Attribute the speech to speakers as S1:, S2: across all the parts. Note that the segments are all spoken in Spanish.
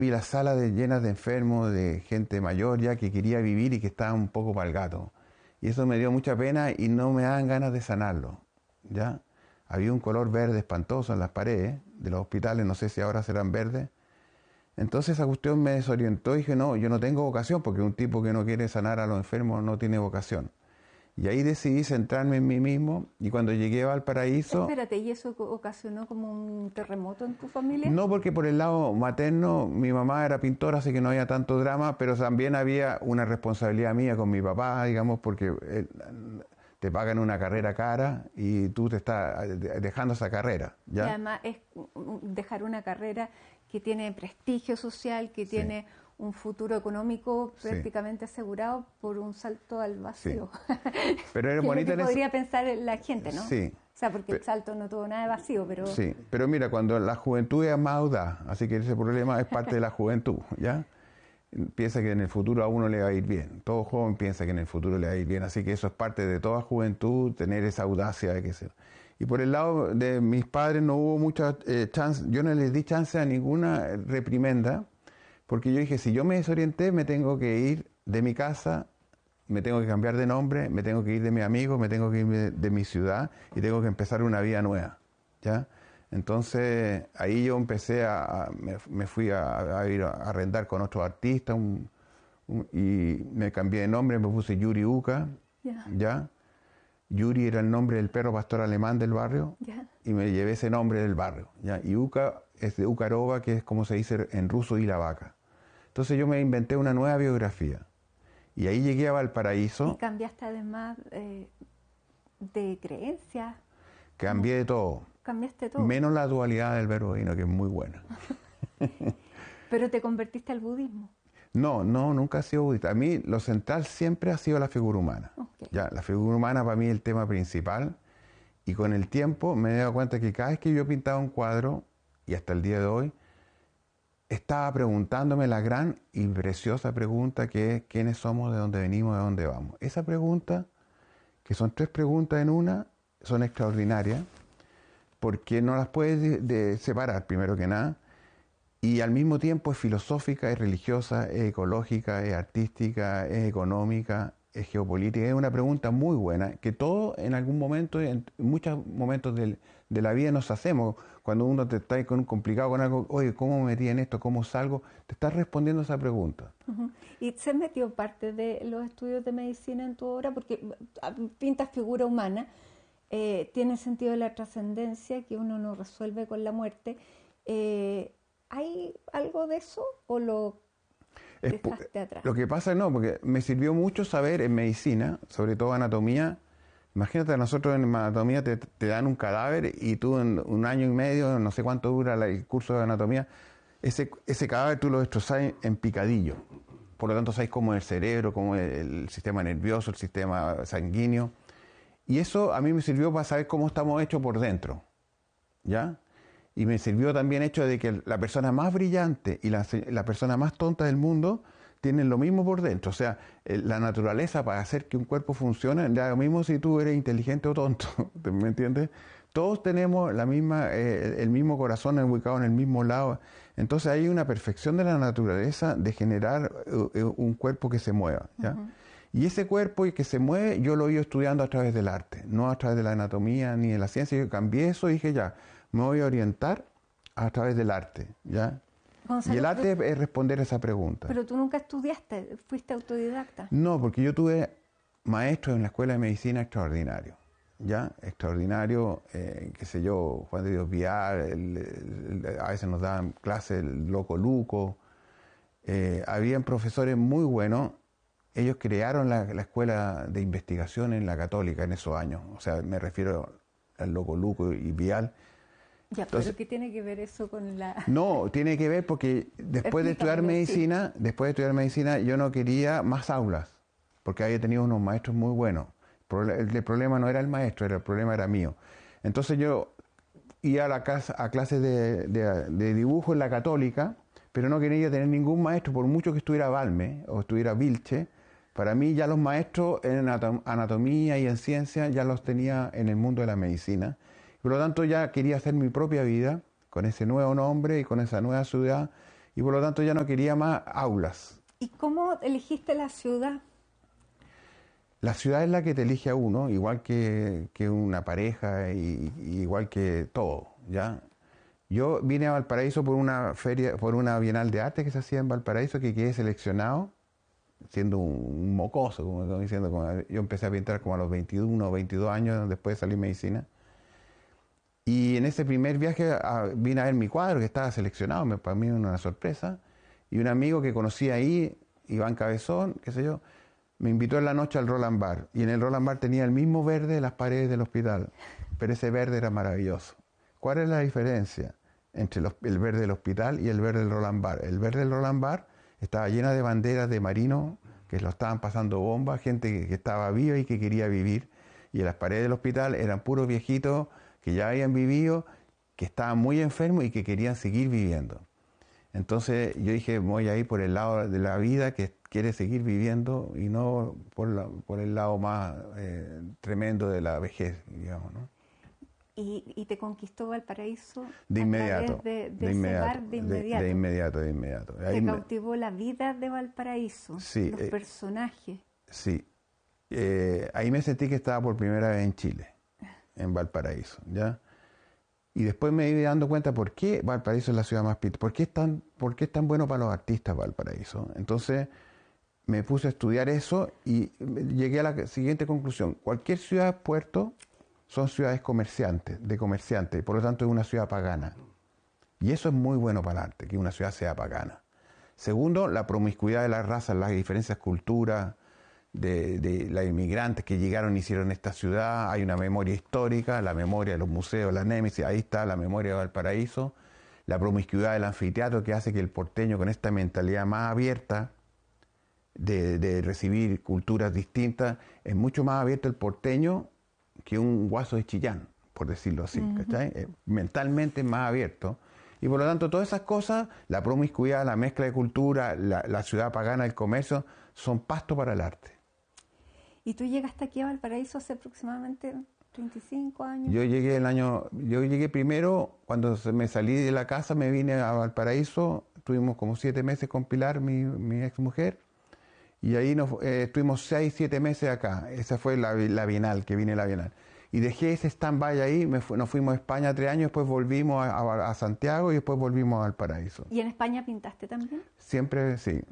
S1: Vi las salas llenas de enfermos, de gente mayor ya que quería vivir y que estaba un poco para el gato. Y eso me dio mucha pena y no me daban ganas de sanarlo, ¿ya? Había un color verde espantoso en las paredes de los hospitales, no sé si ahora serán verdes. Entonces esa cuestión me desorientó y dije, no, yo no tengo vocación, porque un tipo que no quiere sanar a los enfermos no tiene vocación. Y ahí decidí centrarme en mí mismo, y cuando llegué a Valparaíso...
S2: Espérate, ¿y eso ocasionó como un terremoto en tu familia?
S1: No, porque por el lado materno mi mamá era pintora, así que no había tanto drama, pero también había una responsabilidad mía con mi papá, digamos, porque te pagan una carrera cara y tú te estás dejando esa carrera, ¿ya?
S2: Y además es dejar una carrera que tiene prestigio social, que tiene un futuro económico prácticamente asegurado por un salto al vacío.
S1: Sí. Pero era bonita.
S2: Que podría pensar la gente, ¿no?
S1: Sí.
S2: O sea, porque el salto no tuvo nada de vacío, pero...
S1: Sí, pero mira, cuando la juventud es más audaz, así que ese problema es parte de la juventud, ¿ya? Piensa que en el futuro a uno le va a ir bien. Todo joven piensa que en el futuro le va a ir bien, así que eso es parte de toda juventud, tener esa audacia de que se... Y por el lado de mis padres no hubo mucha chance, yo no les di chance a ninguna reprimenda, porque yo dije, si yo me desorienté, me tengo que ir de mi casa, me tengo que cambiar de nombre, me tengo que ir de mi amigo, me tengo que ir de mi ciudad y tengo que empezar una vida nueva, ¿ya? Entonces ahí yo empecé me fui a ir a arrendar con otros artistas y me cambié de nombre, me puse Yuri Uca, ¿ya? Yuri era el nombre del perro pastor alemán del barrio y me llevé ese nombre del barrio, ¿ya? Y Uca es de Ucarova, que es como se dice en ruso, y la vaca. Entonces yo me inventé una nueva biografía. Y ahí llegué a Valparaíso.
S2: ¿Y cambiaste además de creencias?
S1: Cambié de todo.
S2: ¿Cambiaste todo?
S1: Menos la dualidad del verbo divino, que es muy buena.
S2: ¿Pero te convertiste al budismo?
S1: No, nunca he sido budista. A mí lo central siempre ha sido la figura humana.
S2: Okay.
S1: Ya, la figura humana para mí es el tema principal. Y con el tiempo me he dado cuenta que cada vez que yo pintaba un cuadro, y hasta el día de hoy, estaba preguntándome la gran y preciosa pregunta que es ¿quiénes somos, de dónde venimos, de dónde vamos? Esa pregunta, que son 3 preguntas en una, son extraordinarias, porque no las puedes separar, primero que nada, y al mismo tiempo es filosófica, es religiosa, es ecológica, es artística, es económica, es geopolítica. Es una pregunta muy buena, que todos en algún momento, en muchos momentos de la vida nos hacemos. Cuando uno te está complicado con algo, oye, ¿cómo me metí en esto? ¿Cómo salgo? Te estás respondiendo esa pregunta.
S2: ¿Y se metió parte de los estudios de medicina en tu obra? Porque pintas figura humana, tiene sentido de la trascendencia que uno no resuelve con la muerte. ¿Hay algo de eso o lo dejaste atrás?
S1: Lo que pasa no, porque me sirvió mucho saber en medicina, sobre todo anatomía. Imagínate, a nosotros en anatomía te dan un cadáver y tú en 1 año y medio, no sé cuánto dura el curso de anatomía, ese cadáver tú lo destrozás en picadillo. Por lo tanto, sabes cómo es el cerebro, cómo es el sistema nervioso, el sistema sanguíneo. Y eso a mí me sirvió para saber cómo estamos hechos por dentro, ¿ya? Y me sirvió también el hecho de que la persona más brillante y la persona más tonta del mundo tienen lo mismo por dentro. O sea, la naturaleza para hacer que un cuerpo funcione, da lo mismo si tú eres inteligente o tonto, ¿me entiendes? Todos tenemos el mismo corazón ubicado en el mismo lado. Entonces hay una perfección de la naturaleza de generar un cuerpo que se mueva, ¿ya? Y ese cuerpo que se mueve, yo lo he ido estudiando a través del arte, no a través de la anatomía ni de la ciencia. Yo cambié eso y dije, ya, me voy a orientar a través del arte, ¿ya?
S2: Gonzalo,
S1: y el arte es responder esa pregunta.
S2: Pero tú nunca estudiaste, fuiste autodidacta.
S1: No, porque yo tuve maestros en la escuela de medicina extraordinarios, ¿ya? Extraordinario, qué sé yo, Juan de Dios Vial, a veces nos daban clases el Loco Luco. Habían profesores muy buenos. Ellos crearon la escuela de investigación en la Católica en esos años. O sea, me refiero al Loco Luco y Vial.
S2: Ya, entonces, ¿pero qué tiene que ver eso con la...?
S1: No, tiene que ver porque después de estudiar medicina, yo no quería más aulas, porque había tenido unos maestros muy buenos. El problema no era el maestro, el problema era mío. Entonces yo iba a clases de dibujo en la Católica, pero no quería tener ningún maestro, por mucho que estuviera Balme o estuviera Vilche. Para mí ya los maestros en anatomía y en ciencia ya los tenía en el mundo de la medicina. Por lo tanto ya quería hacer mi propia vida con ese nuevo nombre y con esa nueva ciudad y por lo tanto ya no quería más aulas.
S2: ¿Y cómo elegiste la ciudad?
S1: La ciudad es la que te elige a uno, igual que una pareja, igual que todo, ¿ya? Yo vine a Valparaíso por una feria, por una bienal de arte que se hacía en Valparaíso, que quedé seleccionado, siendo un mocoso, como estoy diciendo. Yo empecé a pintar como a los 21 o 22 años, después de salir medicina. Y en ese primer viaje vine a ver mi cuadro, que estaba seleccionado, para mí una sorpresa. Y un amigo que conocí ahí, Iván Cabezón, qué sé yo, me invitó en la noche al Roland Bar. Y en el Roland Bar tenía el mismo verde de las paredes del hospital, pero ese verde era maravilloso. ¿Cuál es la diferencia entre el verde del hospital y el verde del Roland Bar? El verde del Roland Bar estaba llena de banderas de marinos que lo estaban pasando bombas, gente que estaba viva y que quería vivir. Y en las paredes del hospital eran puros viejitos que ya habían vivido, que estaban muy enfermos y que querían seguir viviendo. Entonces yo dije, voy a ir por el lado de la vida que quiere seguir viviendo y no por el lado más tremendo de la vejez, digamos, ¿no?
S2: ¿Y te conquistó Valparaíso
S1: De inmediato,
S2: a través de
S1: de
S2: ese
S1: inmediato,
S2: bar de inmediato?
S1: De inmediato.
S2: Te cautivó la vida de Valparaíso,
S1: sí,
S2: los personajes.
S1: Sí, ahí me sentí que estaba por primera vez en Chile, en Valparaíso, ¿ya? Y después me iba dando cuenta por qué Valparaíso es la ciudad más pintada, por qué es tan bueno para los artistas Valparaíso. Entonces me puse a estudiar eso y llegué a la siguiente conclusión. Cualquier ciudad puerto son ciudades de comerciantes, y por lo tanto es una ciudad pagana. Y eso es muy bueno para el arte, que una ciudad sea pagana. Segundo, la promiscuidad de las razas, las diferentes culturas, de los inmigrantes que llegaron y hicieron esta ciudad. Hay una memoria histórica, la memoria de los museos, la Némesis, ahí está la memoria de Valparaíso, la promiscuidad del anfiteatro que hace que el porteño, con esta mentalidad más abierta de recibir culturas distintas, es mucho más abierto el porteño que un guaso de Chillán, por decirlo así, ¿cachai? Mentalmente más abierto. Y por lo tanto, todas esas cosas, la promiscuidad, la mezcla de cultura, la ciudad pagana, el comercio, son pasto para el arte.
S2: ¿Y tú llegaste aquí a Valparaíso hace aproximadamente 35 años?
S1: Yo llegué primero, cuando me salí de la casa, me vine a Valparaíso, estuvimos como 7 meses con Pilar, mi ex mujer, y ahí estuvimos 6, 7 meses acá. Esa fue la Bienal, que vine a la Bienal. Y dejé ese stand-by ahí, nos fuimos a España 3 años, después volvimos a Santiago y después volvimos a Valparaíso.
S2: ¿Y en España pintaste también?
S1: Siempre, sí.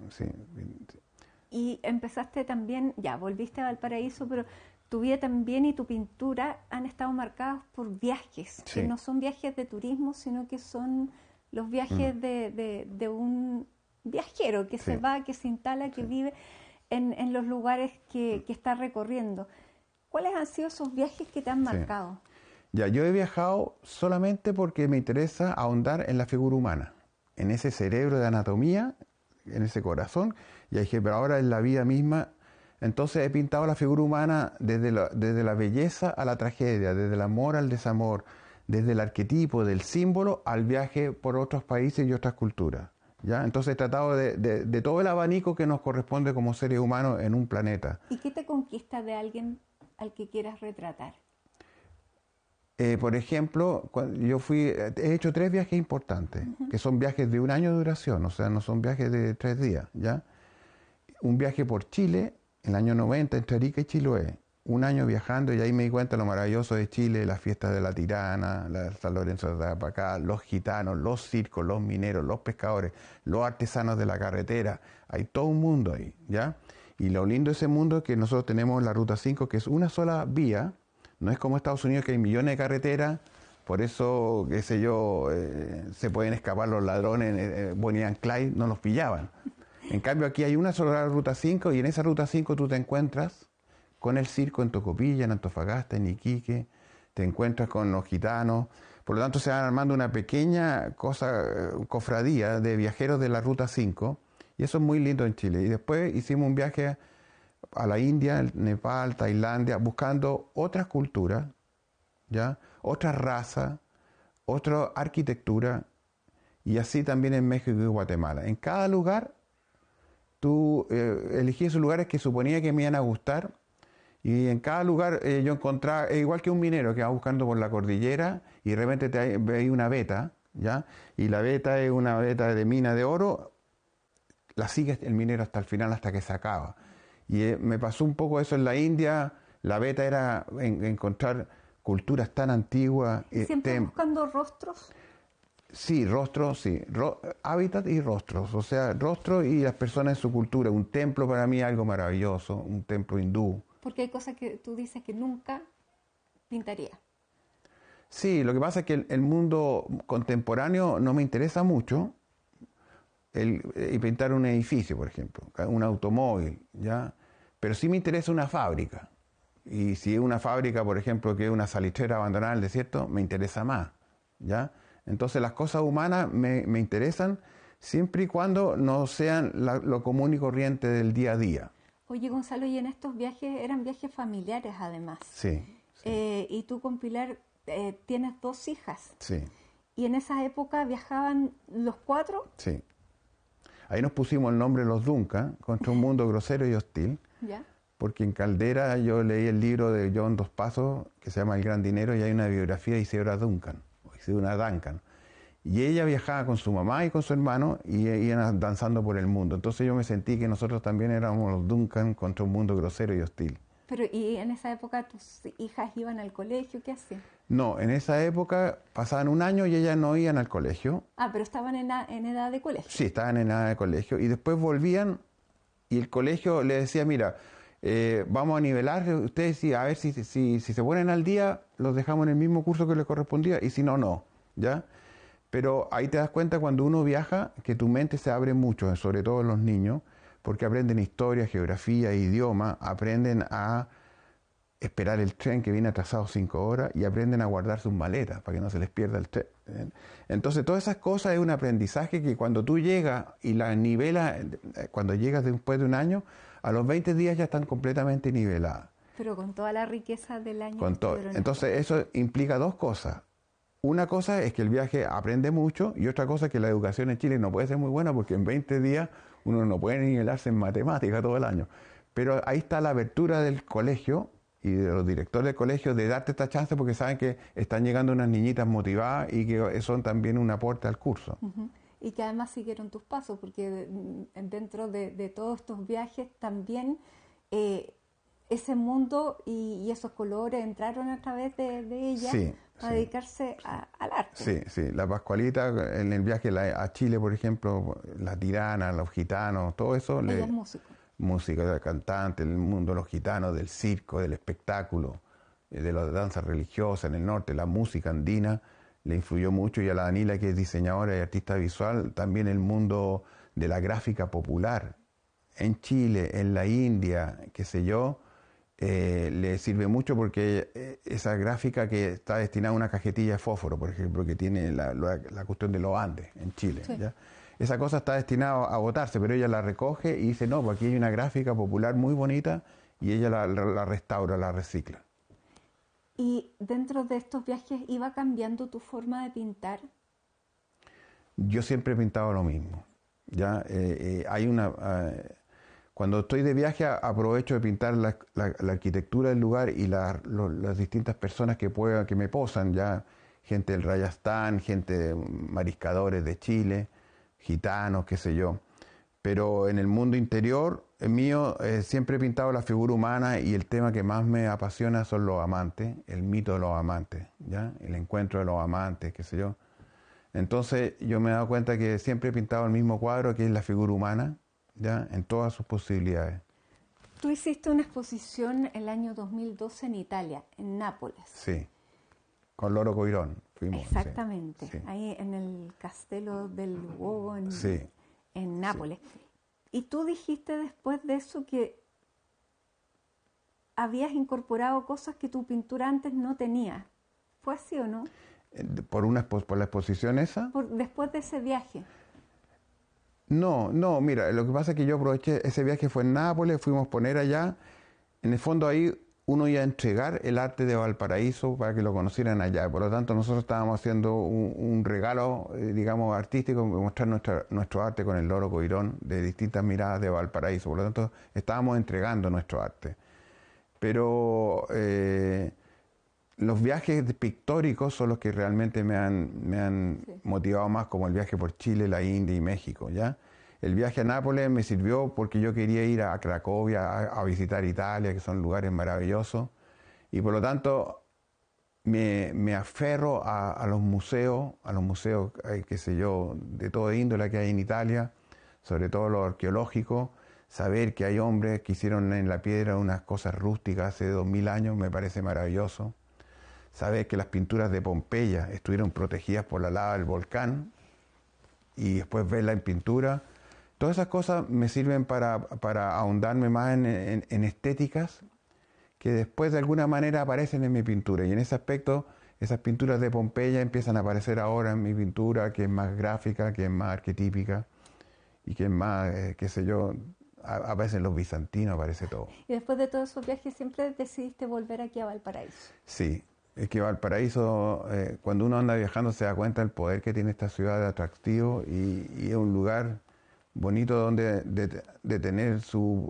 S2: Y empezaste también, ya volviste a Valparaíso, pero tu vida también y tu pintura han estado marcados por viajes,
S1: Sí.
S2: que no son viajes de turismo, sino que son los viajes de un viajero que se va, que se instala, que vive en los lugares que está recorriendo. ¿Cuáles han sido esos viajes que te han marcado?
S1: Ya, yo he viajado solamente porque me interesa ahondar en la figura humana, en ese cerebro de anatomía, en ese corazón, y dije, pero ahora en la vida misma. Entonces he pintado la figura humana desde la belleza a la tragedia, desde el amor al desamor, desde el arquetipo, del símbolo, al viaje por otros países y otras culturas, ¿ya? Entonces he tratado de todo el abanico que nos corresponde como seres humanos en un planeta.
S2: ¿Y qué te conquista de alguien al que quieras retratar?
S1: Por ejemplo, he hecho 3 viajes importantes, que son viajes de 1 año de duración, o sea, no son viajes de 3 días, ¿ya? Un viaje por Chile, en el año 90, entre Arica y Chiloé. 1 año viajando y ahí me di cuenta de lo maravilloso de Chile, las fiestas de la Tirana, la San Lorenzo de Tarapacá, los gitanos, los circos, los mineros, los pescadores, los artesanos de la carretera. Hay todo un mundo ahí, ¿ya? Y lo lindo de ese mundo es que nosotros tenemos la Ruta 5, que es una sola vía. No es como Estados Unidos, que hay millones de carreteras, por eso, qué sé yo, se pueden escapar los ladrones, Bonnie and Clyde no los pillaban. En cambio aquí hay una sola Ruta 5 y en esa Ruta 5 tú te encuentras con el circo en Tocopilla, en Antofagasta, en Iquique, te encuentras con los gitanos. Por lo tanto se van armando una pequeña cofradía de viajeros de la Ruta 5 y eso es muy lindo en Chile. Y después hicimos un viaje a la India, Nepal, Tailandia, buscando otras culturas, ¿ya? Otras razas, otra arquitectura, y así también en México y Guatemala. En cada lugar tú elegías esos lugares que suponía que me iban a gustar, y en cada lugar yo encontraba, igual que un minero que va buscando por la cordillera y de repente veía una veta, ¿ya? Y la veta es una veta de mina de oro, la sigue el minero hasta el final, hasta que se acaba. Y me pasó un poco eso en la India. La beta era encontrar culturas tan antiguas.
S2: ¿Siempre buscando rostros?
S1: Sí, rostros, sí. Hábitat y rostros. O sea, rostros y las personas en su cultura. Un templo para mí es algo maravilloso, un templo hindú.
S2: Porque hay cosas que tú dices que nunca pintaría.
S1: Sí, lo que pasa es que el mundo contemporáneo no me interesa mucho. Y pintar un edificio, por ejemplo, un automóvil, ¿ya? Pero sí me interesa una fábrica. Y si es una fábrica, por ejemplo, que es una salitrera abandonada en el desierto, me interesa más, ¿ya? Entonces las cosas humanas me interesan siempre y cuando no sean lo común y corriente del día a día.
S2: Oye, Gonzalo, y en estos viajes, eran viajes familiares además.
S1: Sí.
S2: Y tú con Pilar tienes 2 hijas.
S1: Sí.
S2: ¿Y en esa época viajaban los 4?
S1: Sí. Ahí nos pusimos el nombre Los Duncan, contra un mundo grosero y hostil.
S2: ¿Ya?
S1: Porque en Caldera yo leí el libro de John Dos Passos, que se llama El Gran Dinero, y hay una biografía de Isidora Duncan. Y ella viajaba con su mamá y con su hermano y iban danzando por el mundo. Entonces yo me sentí que nosotros también éramos los Duncan contra un mundo grosero y hostil.
S2: Pero, ¿y en esa época tus hijas iban al colegio? ¿Qué hacían?
S1: No, en esa época pasaban un año y ellas no iban al colegio.
S2: Ah, pero estaban en edad de colegio.
S1: Sí, estaban en edad de colegio. Y después volvían y el colegio le decía, mira, vamos a nivelar, ustedes sí, a ver si se ponen al día, los dejamos en el mismo curso que les correspondía, y si no, no, ¿ya? Pero ahí te das cuenta cuando uno viaja que tu mente se abre mucho, sobre todo en los niños, porque aprenden historia, geografía, idioma, aprenden a esperar el tren que viene atrasado 5 horas y aprenden a guardar sus maletas para que no se les pierda el tren. Entonces, todas esas cosas es un aprendizaje que cuando tú llegas y las nivelas, cuando llegas después de un año, a los 20 días ya están completamente niveladas.
S2: Pero con toda la riqueza del año.
S1: Con todo. Entonces, eso implica 2 cosas. Una cosa es que el viaje aprende mucho y otra cosa es que la educación en Chile no puede ser muy buena porque en 20 días uno no puede nivelarse en matemática todo el año. Pero ahí está la abertura del colegio y de los directores del colegio de darte esta chance porque saben que están llegando unas niñitas motivadas y que son también un aporte al curso.
S2: Uh-huh. Y que además siguieron tus pasos, porque dentro de todos estos viajes también ese mundo y esos colores entraron a través de ella para dedicarse al arte.
S1: Sí, sí. La Pascualita en el viaje a Chile, por ejemplo, la tirana, los gitanos, todo eso.
S2: Ella es músico.
S1: Música, cantante, el mundo de los gitanos, del circo, del espectáculo, de la danza religiosa en el norte, la música andina, le influyó mucho. Y a la Danila, que es diseñadora y artista visual, también el mundo de la gráfica popular. En Chile, en la India, qué sé yo, le sirve mucho porque esa gráfica que está destinada a una cajetilla de fósforo, por ejemplo, que tiene la cuestión de los Andes en Chile, sí. ¿Ya? Esa cosa está destinada a botarse, pero ella la recoge y dice, no, pues aquí hay una gráfica popular muy bonita y ella la restaura, la recicla.
S2: ¿Y dentro de estos viajes iba cambiando tu forma de pintar?
S1: Yo siempre he pintado lo mismo. ¿Ya? Hay una... cuando estoy de viaje aprovecho de pintar la arquitectura del lugar y las distintas personas que me posan, ya gente del Rayastán, gente mariscadores de Chile, gitanos, qué sé yo. Pero en el mundo interior mío siempre he pintado la figura humana y el tema que más me apasiona son los amantes, el mito de los amantes, ¿ya? El encuentro de los amantes, qué sé yo. Entonces yo me he dado cuenta que siempre he pintado el mismo cuadro, que es la figura humana, ¿ya? En todas sus posibilidades.
S2: Tú hiciste una exposición el año 2012 en Italia, en Nápoles.
S1: Sí, con Loro Coirón fuimos.
S2: Exactamente,
S1: sí.
S2: Ahí en el Castello del Luogo
S1: sí.
S2: en Nápoles. Sí. Y tú dijiste después de eso que habías incorporado cosas que tu pintura antes no tenía. ¿Fue así o no?
S1: ¿Por la exposición esa?
S2: Después de ese viaje.
S1: No, mira, lo que pasa es que yo aproveché, ese viaje fue en Nápoles, fuimos a poner allá, en el fondo ahí uno iba a entregar el arte de Valparaíso para que lo conocieran allá, por lo tanto nosotros estábamos haciendo un regalo, digamos, artístico, mostrar nuestro arte con el Loro Coirón de distintas miradas de Valparaíso, por lo tanto estábamos entregando nuestro arte. Pero los viajes pictóricos son los que realmente me han
S2: Sí.
S1: motivado más, como el viaje por Chile, la India y México, ¿ya? El viaje a Nápoles me sirvió porque yo quería ir a Cracovia, a visitar Italia, que son lugares maravillosos, y por lo tanto me aferro a los museos, qué sé yo, de toda índole que hay en Italia, sobre todo los arqueológicos. Saber que hay hombres que hicieron en la piedra unas cosas rústicas hace 2000 años me parece maravilloso. Saber que las pinturas de Pompeya estuvieron protegidas por la lava del volcán y después verla en pintura. Todas esas cosas me sirven para ahondarme más en estéticas que después de alguna manera aparecen en mi pintura. Y en ese aspecto, esas pinturas de Pompeya empiezan a aparecer ahora en mi pintura, que es más gráfica, que es más arquetípica y que es más, qué sé yo, a veces en los bizantinos aparece todo.
S2: Y después de todos esos viajes siempre decidiste volver aquí a Valparaíso.
S1: Sí, es que Valparaíso, cuando uno anda viajando se da cuenta del poder que tiene esta ciudad de atractivo y es un lugar bonito donde de tener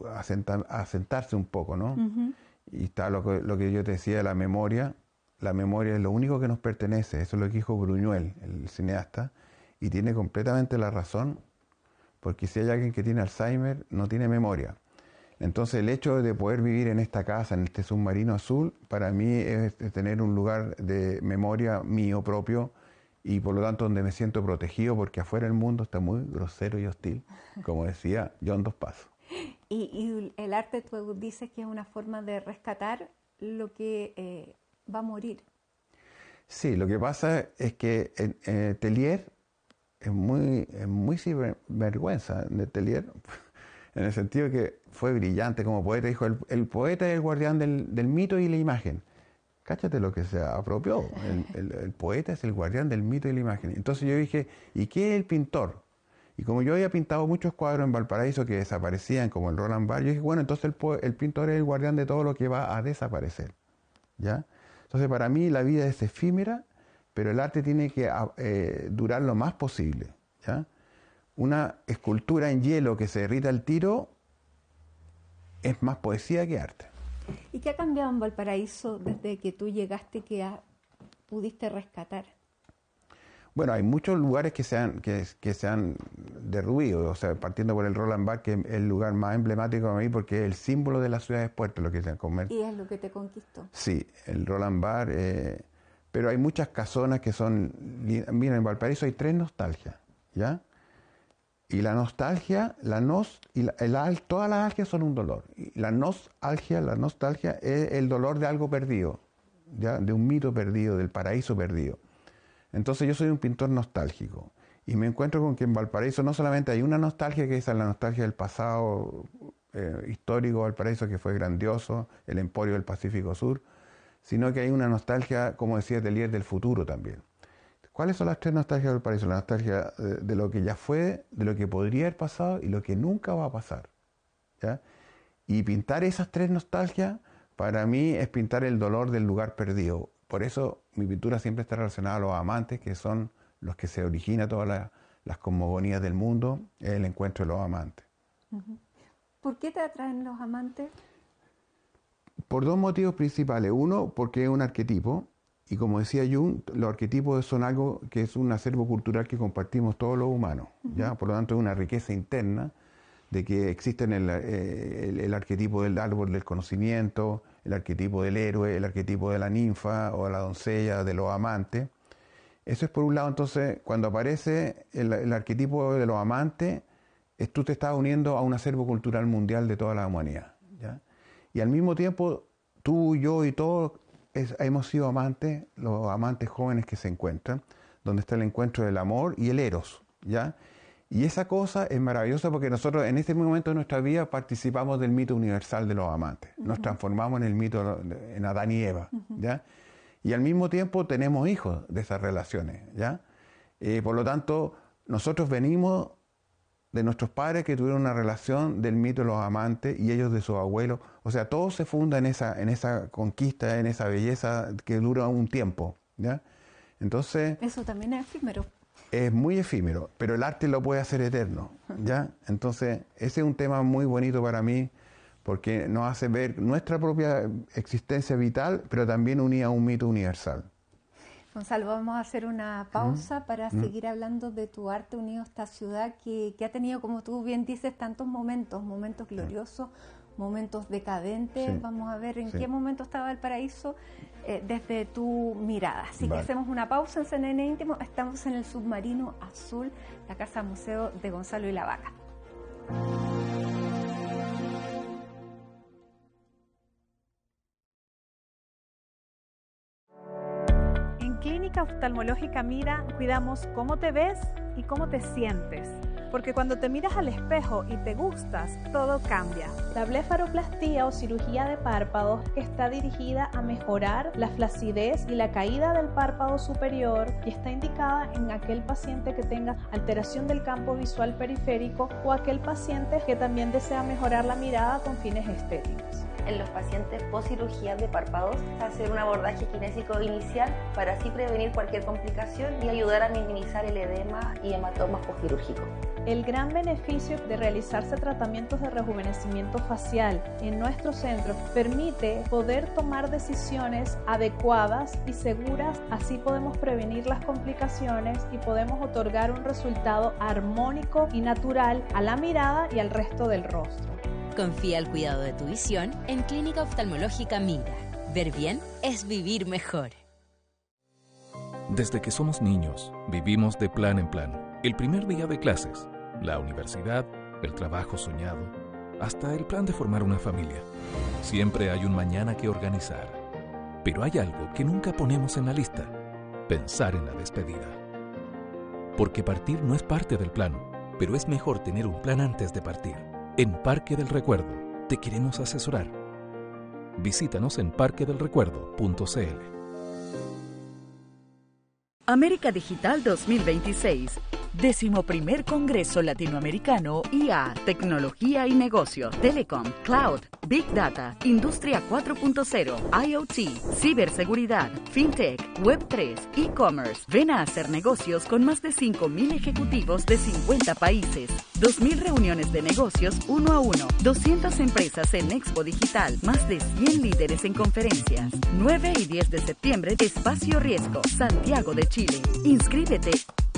S1: asentarse un poco, ¿no?
S2: Ujú.
S1: Y está lo que yo te decía, la memoria. La memoria es lo único que nos pertenece, eso es lo que dijo Buñuel, el cineasta, y tiene completamente la razón, porque si hay alguien que tiene Alzheimer, no tiene memoria. Entonces el hecho de poder vivir en esta casa, en este submarino azul, para mí es tener un lugar de memoria mío propio y por lo tanto donde me siento protegido porque afuera el mundo está muy grosero y hostil, como decía John Dos Passos.
S2: Y el arte, tú dices que es una forma de rescatar lo que va a morir.
S1: Sí, lo que pasa es que Tellier es muy sinvergüenza de Tellier, en el sentido que fue brillante como poeta. Dijo, el poeta es el guardián del mito y la imagen. Cáchate lo que se apropió. El poeta es el guardián del mito y la imagen. Entonces yo dije, ¿y qué es el pintor? Y como yo había pintado muchos cuadros en Valparaíso que desaparecían, como el Roland Barthes, yo dije, bueno, entonces el pintor es el guardián de todo lo que va a desaparecer, ¿ya? Entonces para mí la vida es efímera, pero el arte tiene que durar lo más posible, ¿ya? Una escultura en hielo que se derrita al tiro es más poesía que arte.
S2: ¿Y qué ha cambiado en Valparaíso desde que tú llegaste pudiste rescatar?
S1: Bueno, hay muchos lugares que se han derruido, o sea, partiendo por el Roland Barthes, que es el lugar más emblemático para mí porque es el símbolo de la ciudad de Puerto, lo que se comer.
S2: Y es lo que te conquistó.
S1: Sí, el Roland Barthes, pero hay muchas casonas que son, mira, en Valparaíso hay 3 nostalgias, ¿ya? Y la nostalgia, todas las algias son un dolor. Y la nostalgia es el dolor de algo perdido, ¿ya? De un mito perdido, del paraíso perdido. Entonces yo soy un pintor nostálgico y me encuentro con que en Valparaíso no solamente hay una nostalgia, que es la nostalgia del pasado histórico Valparaíso, que fue grandioso, el emporio del Pacífico Sur, sino que hay una nostalgia, como decía Tellier, del futuro también. ¿Cuáles son las 3 nostalgias del Valparaíso? La nostalgia de lo que ya fue, de lo que podría haber pasado y lo que nunca va a pasar, ¿ya? Y pintar esas 3 nostalgias, para mí, es pintar el dolor del lugar perdido. Por eso mi pintura siempre está relacionada a los amantes, que son los que se origina todas las cosmogonías del mundo, es el encuentro de los amantes.
S2: ¿Por qué te atraen los amantes?
S1: Por 2 motivos principales. Uno, porque es un arquetipo, y como decía Jung, los arquetipos son algo que es un acervo cultural que compartimos todos los humanos, ¿ya? Por lo tanto, es una riqueza interna de que existen el arquetipo del árbol del conocimiento, el arquetipo del héroe, el arquetipo de la ninfa o de la doncella, de los amantes. Eso es por un lado. Entonces, cuando aparece el arquetipo de los amantes, tú te estás uniendo a un acervo cultural mundial de toda la humanidad, ¿ya? Y al mismo tiempo, tú, yo y todos hemos sido amantes, los amantes jóvenes que se encuentran, donde está el encuentro del amor y el eros, ¿ya? Y esa cosa es maravillosa porque nosotros en este momento de nuestra vida participamos del mito universal de los amantes. Nos transformamos en el mito, en Adán y Eva, ¿ya? Y al mismo tiempo tenemos hijos de esas relaciones, ¿ya? Por lo tanto, nosotros venimos de nuestros padres que tuvieron una relación del mito de los amantes y ellos de sus abuelos. O sea, todo se funda en esa conquista, en esa belleza que dura un tiempo, ¿ya? Entonces,
S2: Eso también es efímero.
S1: es muy efímero, pero el arte lo puede hacer eterno, ¿ya? Entonces, ese es un tema muy bonito para mí, porque nos hace ver nuestra propia existencia vital, pero también unida a un mito universal.
S2: Gonzalo, vamos a hacer una pausa para seguir hablando de tu arte unido a esta ciudad que ha tenido, como tú bien dices, tantos momentos gloriosos, momentos decadentes. Sí. Vamos a ver en qué momento estaba Valparaíso desde tu mirada. Así que hacemos una pausa en CNN Íntimo. Estamos en el Submarino Azul, la casa museo de Gonzalo y la Vaca.
S3: Clínica Oftalmológica Mira, cuidamos cómo te ves y cómo te sientes. Porque cuando te miras al espejo y te gustas, todo cambia. La blefaroplastía o cirugía de párpados está dirigida a mejorar la flacidez y la caída del párpado superior y está indicada en aquel paciente que tenga alteración del campo visual periférico o aquel paciente que también desea mejorar la mirada con fines estéticos.
S4: En los pacientes post cirugía de párpados, hacer un abordaje kinésico inicial para así prevenir cualquier complicación y ayudar a minimizar el edema y hematomas postquirúrgicos.
S3: El gran beneficio de realizarse tratamientos de rejuvenecimiento facial en nuestro centro permite poder tomar decisiones adecuadas y seguras, así podemos prevenir las complicaciones y podemos otorgar un resultado armónico y natural a la mirada y al resto del rostro.
S5: Confía el cuidado de tu visión en Clínica Oftalmológica Mira. Ver bien es vivir mejor.
S6: Desde que somos niños, vivimos de plan en plan. El primer día de clases, la universidad, el trabajo soñado, hasta el plan de formar una familia. Siempre hay un mañana que organizar. Pero hay algo que nunca ponemos en la lista: pensar en la despedida. Porque partir no es parte del plan, pero es mejor tener un plan antes de partir. En Parque del Recuerdo te queremos asesorar. Visítanos en parquedelrecuerdo.cl.
S7: América Digital 2026. 11º Congreso Latinoamericano IA, Tecnología y Negocios, Telecom, Cloud, Big Data, Industria 4.0, IoT, Ciberseguridad, FinTech, Web3, E-Commerce. Ven a hacer negocios con más de 5.000 ejecutivos de 50 países. 2.000 reuniones de negocios 1 a 1, 200 empresas en Expo Digital, más de 100 líderes en conferencias. 9 y 10 de septiembre, Espacio Riesgo, Santiago de Chile. Inscríbete.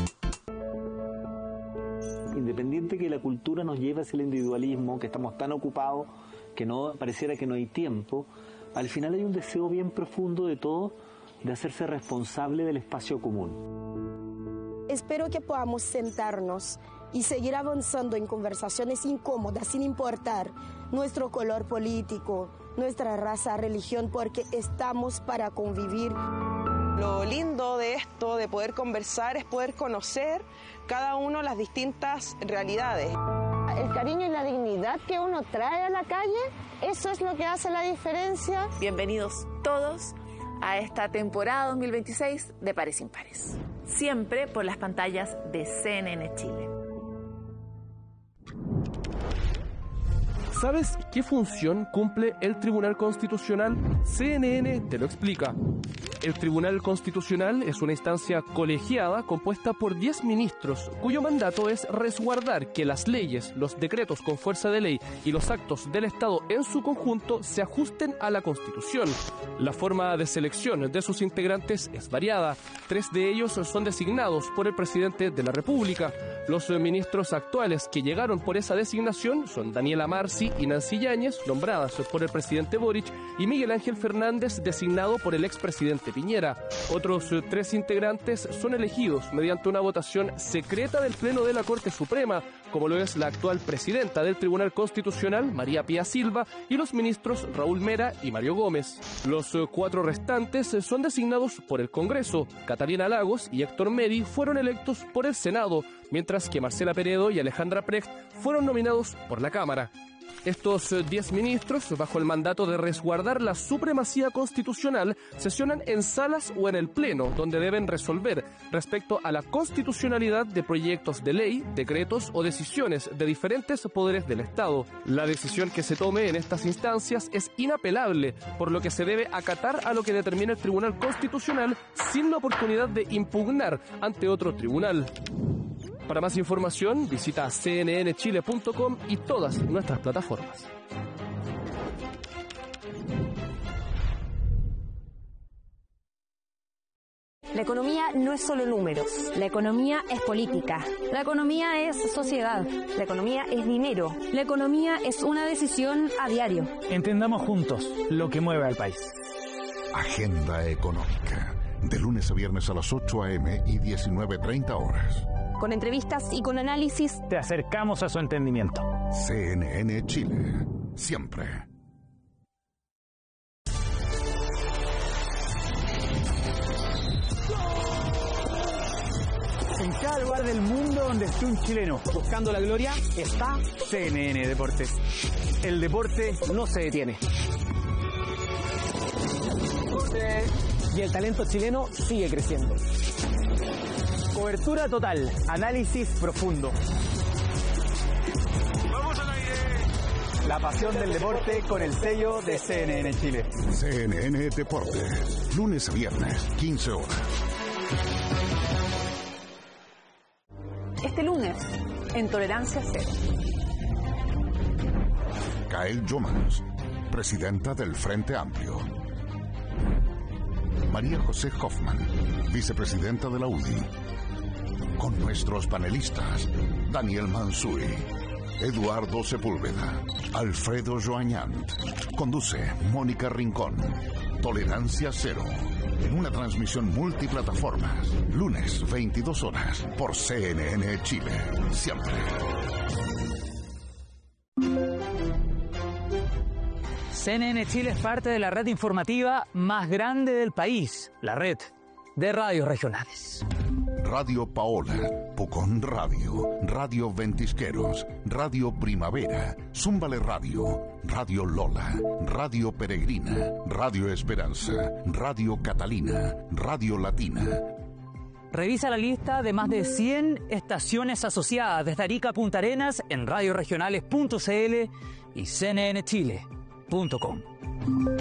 S8: Independiente que la cultura nos lleve hacia el individualismo, que estamos tan ocupados que no pareciera que no hay tiempo, al final hay un deseo bien profundo de todos de hacerse responsable del espacio común.
S9: Espero que podamos sentarnos y seguir avanzando en conversaciones incómodas sin importar nuestro color político, nuestra raza, religión, porque estamos para convivir.
S10: Lo lindo de esto, de poder conversar, es poder conocer cada uno las distintas realidades.
S11: El cariño y la dignidad que uno trae a la calle, eso es lo que hace la diferencia.
S12: Bienvenidos todos a esta temporada 2026 de Pares Impares. Siempre por las pantallas de CNN Chile.
S13: ¿Sabes qué función cumple el Tribunal Constitucional? CNN te lo explica. El Tribunal Constitucional es una instancia colegiada compuesta por 10 ministros, cuyo mandato es resguardar que las leyes, los decretos con fuerza de ley y los actos del Estado en su conjunto se ajusten a la Constitución. La forma de selección de sus integrantes es variada. 3 de ellos son designados por el presidente de la República. Los ministros actuales que llegaron por esa designación son Daniela Marci y Nancy Yáñez, nombradas por el presidente Boric, y Miguel Ángel Fernández, designado por el expresidente Piñera. Otros 3 integrantes son elegidos mediante una votación secreta del Pleno de la Corte Suprema, como lo es la actual presidenta del Tribunal Constitucional, María Pía Silva, y los ministros Raúl Mera y Mario Gómez. Los 4 restantes son designados por el Congreso. Catalina Lagos y Héctor Meri fueron electos por el Senado, mientras que Marcela Peredo y Alejandra Precht fueron nominados por la Cámara. Estos 10 ministros, bajo el mandato de resguardar la supremacía constitucional, sesionan en salas o en el Pleno, donde deben resolver respecto a la constitucionalidad de proyectos de ley, decretos o decisiones de diferentes poderes del Estado. La decisión que se tome en estas instancias es inapelable, por lo que se debe acatar a lo que determina el Tribunal Constitucional sin la oportunidad de impugnar ante otro tribunal. Para más información, visita cnnchile.com y todas nuestras plataformas.
S14: La economía no es solo números. La economía es política. La economía es sociedad. La economía es dinero. La economía es una decisión a diario.
S15: Entendamos juntos lo que mueve al país.
S16: Agenda Económica. De lunes a viernes a las 8 a.m. y 19:30 horas.
S14: Con entrevistas y con análisis.
S15: Te acercamos a su entendimiento.
S16: CNN Chile. Siempre.
S15: En cada lugar del mundo donde esté un chileno buscando la gloria, está CNN Deportes. El deporte no se detiene. Y el talento chileno sigue creciendo. Cobertura total, análisis profundo. ¡Vamos al aire! La pasión del deporte con el sello de CNN Chile.
S16: CNN Deportes. Lunes a viernes, 15 horas.
S3: Este lunes, en Tolerancia Cero.
S16: Gael Jomans, presidenta del Frente Amplio. María José Hoffman, vicepresidenta de la UDI. Con nuestros panelistas, Daniel Mansuy, Eduardo Sepúlveda, Alfredo Joañant. Conduce Mónica Rincón. Tolerancia Cero. En una transmisión multiplataformas. Lunes, 22 horas. Por CNN Chile. Siempre.
S17: CNN Chile es parte de la red informativa más grande del país. La red de radios regionales.
S16: Radio Paola, Pucón Radio, Radio Ventisqueros, Radio Primavera, Zúmbale Radio, Radio Lola, Radio Peregrina, Radio Esperanza, Radio Catalina, Radio Latina.
S17: Revisa la lista de más de 100 estaciones asociadas desde Arica a Punta Arenas en radioregionales.cl y cnnchile.com.